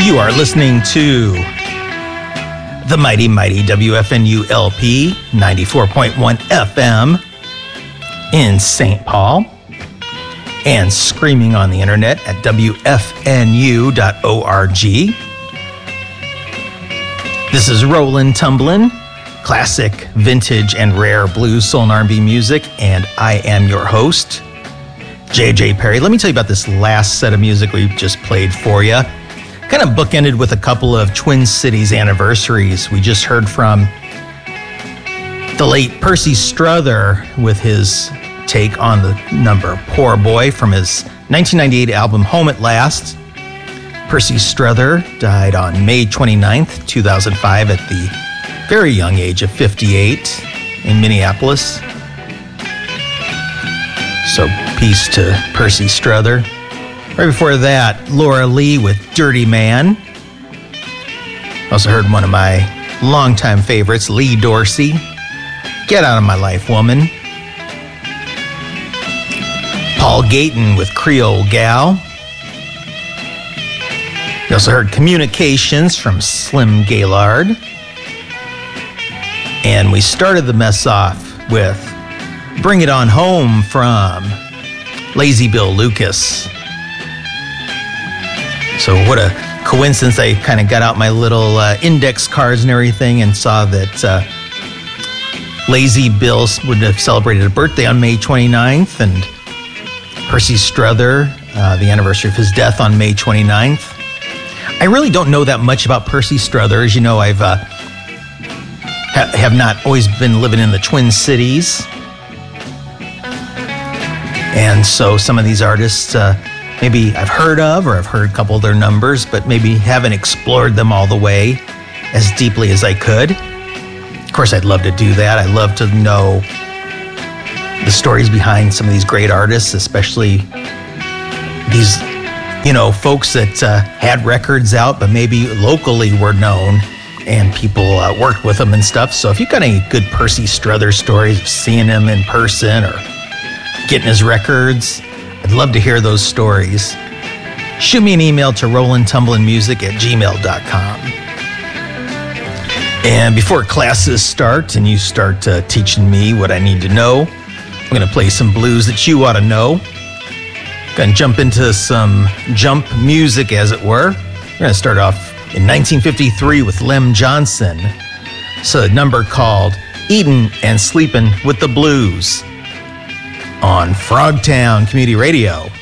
You are listening to the mighty WFNU LP 94.1 FM in St. Paul and streaming on the internet at WFNU.org. This is Rollin' Tumblin', classic, vintage, and rare blues, soul, and R&B music, and I am your host, JJ Perry. Let me tell you about this last set of music we just played for you. Kind of bookended with a couple of Twin Cities anniversaries. We just heard from the late Percy Strother with his take on the number Poor Boy from his 1998 album Home at Last. Percy Strother died on May 29th, 2005 at the very young age of 58 in Minneapolis. So peace to Percy Strother. Right before that, Laura Lee with Dirty Man. Also heard one of my longtime favorites, Lee Dorsey, Get Out of My Life, Woman. Paul Gayton with Creole Gal. You also heard Communications from Slim Gaillard. And we started the mess off with Bring It On Home from Lazy Bill Lucas. So what a coincidence. I kind of got out my little index cards and everything and saw that Lazy Bill would have celebrated a birthday on May 29th and Percy Strother, the anniversary of his death on May 29th. I really don't know that much about Percy Strother. As you know, I've have not always been living in the Twin Cities. And so some of these artists maybe I've heard of, or I've heard a couple of their numbers, but maybe haven't explored them all the way as deeply as I could. Of course, I'd love to do that. I'd love to know the stories behind some of these great artists, especially these, folks that had records out, but maybe locally were known and people worked with them and stuff. So if you've got any good Percy Strother stories of seeing him in person or getting his records, I'd love to hear those stories. Shoot me an email to rollintumblinmusic@gmail.com. And before classes start and you start teaching me what I need to know, I'm going to play some blues that you ought to know. Going to jump into some jump music, as it were. We're going to start off in 1953 with Lem Johnson. It's a number called Eatin' and Sleepin' with the Blues on Frogtown Community Radio.